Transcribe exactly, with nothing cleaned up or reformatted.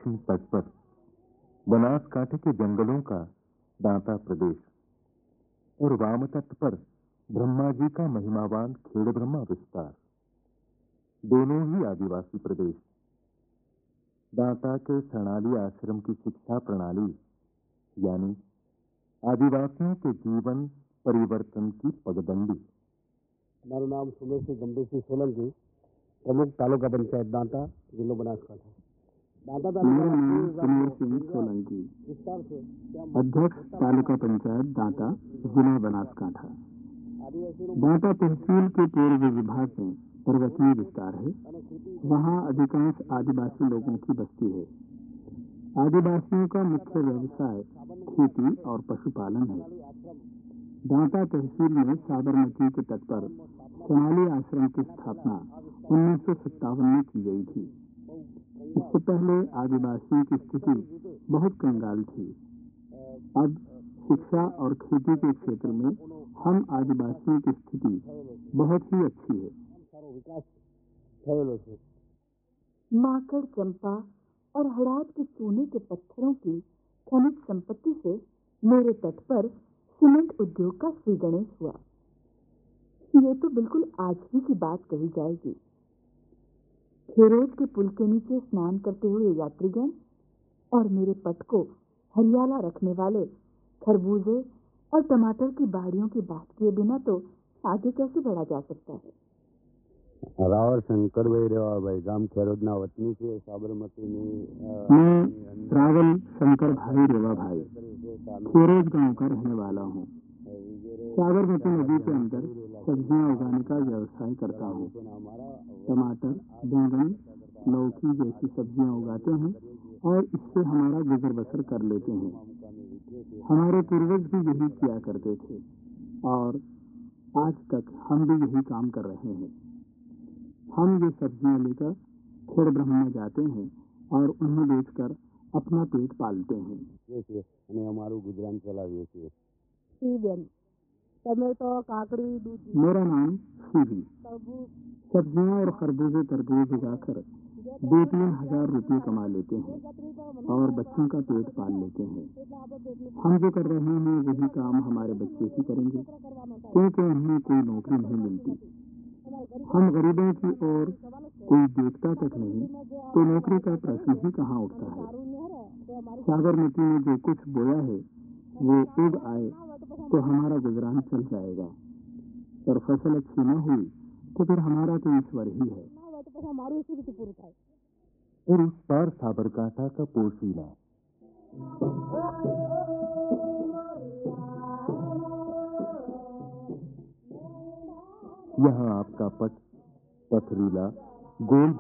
दक्षिण तट पर बनासकांठे के जंगलों का दांता प्रदेश और वाम तट पर ब्रह्मा जी का महिमावान खेड़ ब्रह्मा विस्तार, दोनों ही आदिवासी प्रदेश। दांता के शरणाली आश्रम की शिक्षा प्रणाली यानी आदिवासियों के जीवन परिवर्तन की पगडंडी। हमारा नाम सुमेश गंभीर सिंह सोलंकी, प्रमुख तालुका पंचायत दांता, जिला बनासकांठा। मेरा नाम सुमेर सिंह सोलंकी, अध्यक्ष तालुका पंचायत दांता, जिला बनासकांठा। दांता तहसील के पूर्व विभाग में पर्वतीय विस्तार है। वहाँ अधिकांश आदिवासी लोगों की बस्ती है। आदिवासियों का मुख्य व्यवसाय खेती और पशुपालन है। दांता तहसील में साबरमती के तट पर सोनाली आश्रम की स्थापना उन्नीस सौ सत्तावन में की गई थी। इससे पहले आदिवासियों की स्थिति बहुत कंगाल थी। अब शिक्षा और खेती के क्षेत्र में हम आदिवासियों की स्थिति बहुत ही अच्छी है। माकड़, चंपा और हड़ात के चूने के पत्थरों की खनिज संपत्ति से मेरे तट पर सीमेंट उद्योग का श्री गणेश हुआ। ये तो बिल्कुल आज ही की बात कही जाएगी। खेरोज के पुल के नीचे स्नान करते हुए यात्रीगण और मेरे पट को हरियाला रखने वाले खरबूजे और टमाटर की बाड़ियों की बात किए बिना तो आगे कैसे बढ़ा जा सकता है। रावल शंकर भाई रेवा भाई गांव खेरोजना वतनी से साबरमती में मैं रावल शंकर भाई रेवा भाई खेरोज गांव का रहने वाला हूँ। साबरमती नदी के अंदर सब्जियां उगाने का व्यवसाय करता हूँ। टमाटर, बैंगन, लौकी जैसी सब्जियां उगाते हैं और इससे हमारा गुजर बसर कर लेते हैं। हमारे पूर्वज भी यही किया करते थे और आज तक हम भी यही काम कर रहे हैं। हम ये सब्जियां लेकर खेड़ ब्रह्मा जाते हैं और उन्हें बेचकर अपना पेट पालते हैं। हमारू गुजरान चलावीए છીએ। टमाटो, काकड़ी, दूध। मेरा नाम सीबी। सब्जियां और खरबूजे तरबूज उगाकर दो तीन हजार रुपये कमा लेते हैं और बच्चों का पेट पाल लेते हैं। हम जो कर रहे हैं वही काम हमारे बच्चे ही करेंगे, क्योंकि उन्हें कोई नौकरी नहीं मिलती। हम गरीबों की ओर कोई देखता तक नहीं तो नौकरी का प्रश्न ही कहाँ उठता है। साबरमती में जो कुछ बोया है वो उग आए तो हमारा गुजरान चल जाएगा, पर फसल अच्छी न हुई तो फिर हमारा तो ईश्वर ही है। और उस पार साबरकांठा का पोशीला। यहाँ आपका पट पथरीला गोल